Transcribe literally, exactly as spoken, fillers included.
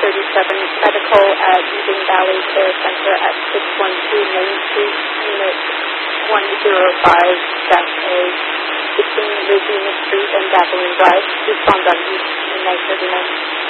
thirty-seven Medical at Eden Valley Care Center at six one two Main Street, Unit one oh five A, between Lizzie Street and Dabbling Drive. Respond on nine thirty-nine.